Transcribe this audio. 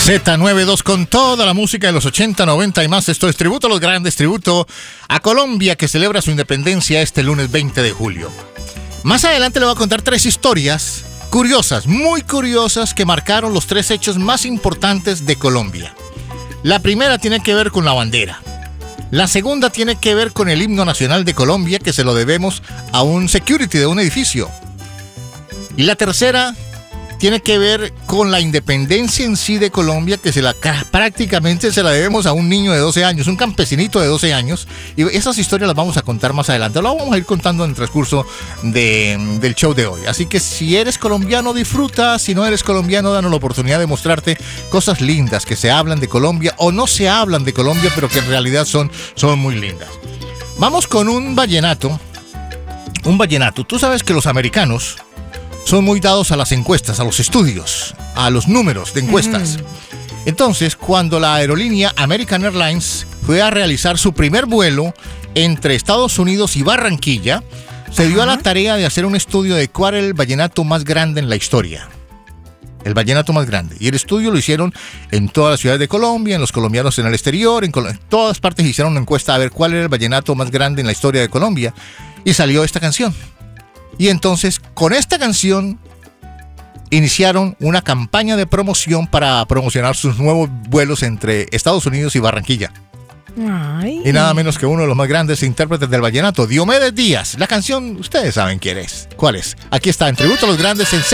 Z92 con toda la música de los 80, 90 y más. Esto es Tributo a los Grandes, tributo a Colombia, que celebra su independencia este lunes 20 de julio. Más adelante le voy a contar 3 historias curiosas, muy curiosas, que marcaron los 3 hechos más importantes de Colombia. La primera tiene que ver con la bandera. La segunda tiene que ver con el himno nacional de Colombia, que se lo debemos a un security de un edificio. Y la tercera tiene que ver con la independencia en sí de Colombia, que prácticamente se la debemos a un niño de 12 años, un campesinito de 12 años. Y esas historias las vamos a contar más adelante. Las vamos a ir contando en el transcurso del show de hoy. Así que si eres colombiano, disfruta. Si no eres colombiano, danos la oportunidad de mostrarte cosas lindas que se hablan de Colombia o no se hablan de Colombia, pero que en realidad son muy lindas. Vamos con un vallenato. Un vallenato. Tú sabes que los americanos son muy dados a las encuestas, a los estudios, a los números de encuestas. Entonces, cuando la aerolínea American Airlines fue a realizar su primer vuelo entre Estados Unidos y Barranquilla, se dio a la tarea de hacer un estudio de cuál era el vallenato más grande en la historia. El vallenato más grande. Y el estudio lo hicieron en todas las ciudades de Colombia, en los colombianos en el exterior, en todas partes hicieron una encuesta a ver cuál era el vallenato más grande en la historia de Colombia. Y salió esta canción. Y entonces, con esta canción, iniciaron una campaña de promoción para promocionar sus nuevos vuelos entre Estados Unidos y Barranquilla. Ay. Y nada menos que uno de los más grandes intérpretes del vallenato, Diomedes Díaz. La canción, ustedes saben quién es. ¿Cuál es? Aquí está, en Tributo a los Grandes en